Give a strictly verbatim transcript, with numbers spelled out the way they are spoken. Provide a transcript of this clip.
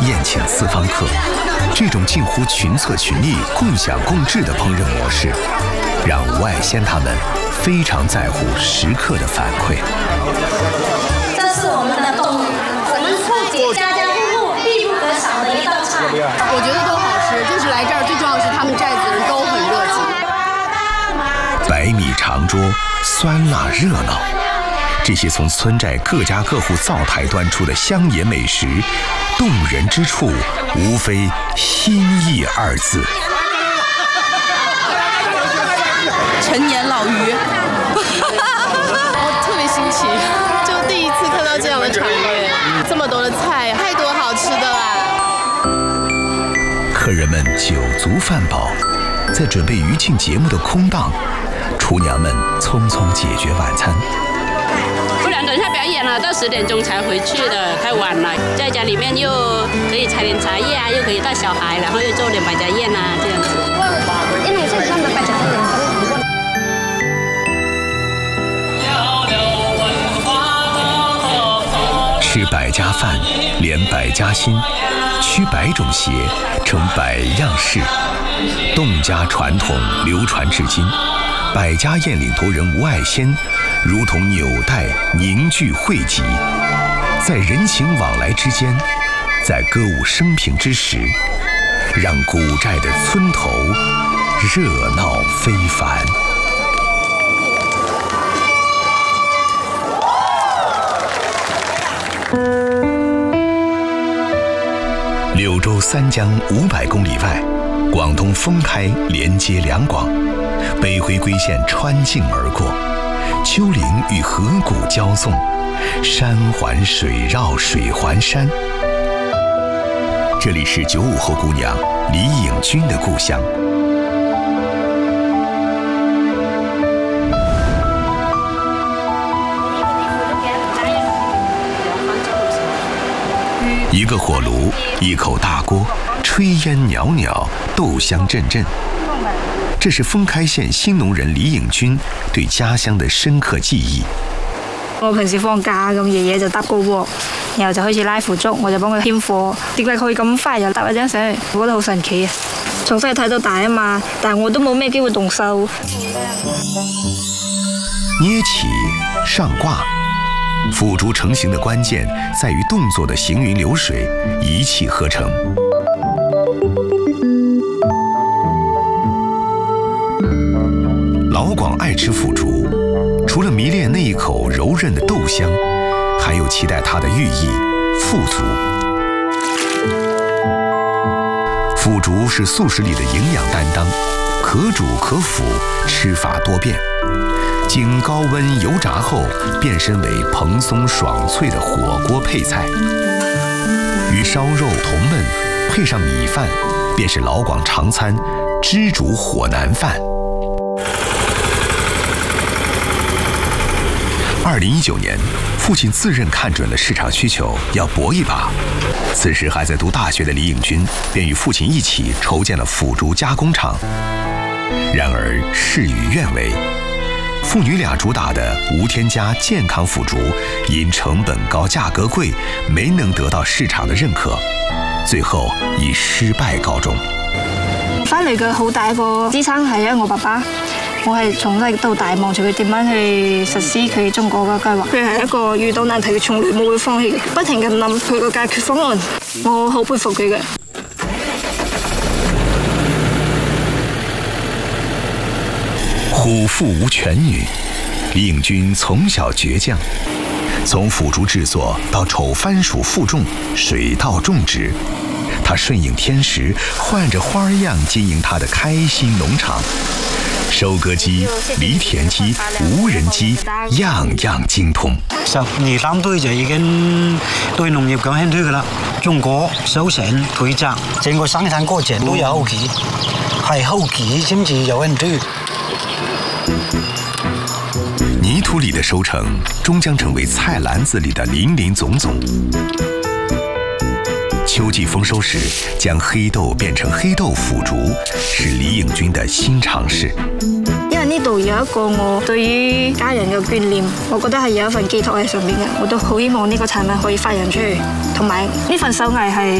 宴请四方客，这种近乎群策群力、共享共治的烹饪模式，让吴爱仙他们非常在乎食客的反馈。 这是我们的冬，我们凤姐家家户户必不可少的一道菜。 我觉得都好吃，就是来这儿最重要的是他们寨子人都很热情。 百米长桌，酸辣热闹。这些从村寨各家各户灶台端出的乡野美食，动人之处无非心意二字。 陈年老鱼，特别新奇，就第一次看到这样的场面，这么多的菜，太多好吃的啦！ 客人们酒足饭饱，在准备余庆节目的空档，厨娘们匆匆解决晚餐。 不然等下表演了，到十点钟才回去的，太晚了。在家里面又可以采点茶叶啊，又可以带小孩，然后又做点百家宴啊，这样子。 因为是专门百家宴。 吃百家饭，连百家心，驱百种邪，成百样事。侗家传统流传至今，百家宴领头人吴爱仙，如同纽带凝聚汇集，在人情往来之间，在歌舞升平之时，让古寨的村头热闹非凡。柳州三江五百公里外，广东封开连接两广，北回归线穿境而过，丘陵与河谷交纵，山环水绕，水环山。这里是九五后姑娘李颖君的故乡。一个火炉，一口大锅，炊烟袅袅，豆香阵阵。这是封开县新农人李颖君对家乡的深刻記憶。 我平時放假咁，爺爺就搭個鑊，然後就開始拉腐竹，我就幫佢牽火。點解可以咁快就搭一張上去？我覺得好神奇啊！從細睇到大啊嘛，但係我都冇咩機會動手。 捏起，上掛。腐竹成型的关键在于动作的行云流水，一气呵成。老广爱吃腐竹，除了迷恋那一口柔韧的豆香，还有期待它的寓意富足。腐竹是素食里的营养担当，可煮可腐，吃法多变。经高温油炸后，变身为蓬松爽脆的火锅配菜，与烧肉同焖，配上米饭，便是老广常餐汁煮火腩饭。二零一九年，父亲自认看准了市场需求，要搏一把。此时还在读大学的李颖君，便与父亲一起筹建了腐竹加工厂。然而事与愿违。父女俩主打的无添加健康腐竹，因成本高、价格贵，没能得到市場的認可，最後以失敗告終。 翻嚟嘅好大一個支撐係因為我爸爸，我係從細到大望住佢點樣去實施佢中國嘅計劃。佢係一個遇到難題佢從來冇會放棄嘅，不停咁諗佢個解決方案，我好佩服佢嘅。 虎父无犬女，李颖君从小倔强，从腐竹制作到丑番薯负重、水稻种植，他顺应天时，换着花样经营他的开心农場。收割機、犁田機、無人機，樣樣精通。 十二三堆就已經對農業講興趣㗎啦。中國收成退窄，整個生產過程都有後期，係後期先至有興趣。 泥土里的收成，終將成為菜籃子里的林林總總。秋季豐收時，將黑豆變成黑豆腐竹，是李颖君的新嘗試。 因為呢度有一個我對於家人嘅眷念，我覺得係有一份寄託喺上面嘅，我都好希望呢個產品可以發揚出去，同埋呢份手藝係